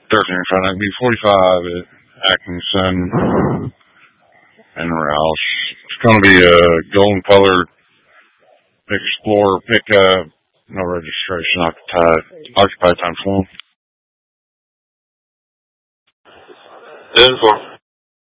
13 in front of me, 45 at Atkinson and Rouse. It's going to be a golden colored Explorer pickup, no registration, occupied time form. 10-4.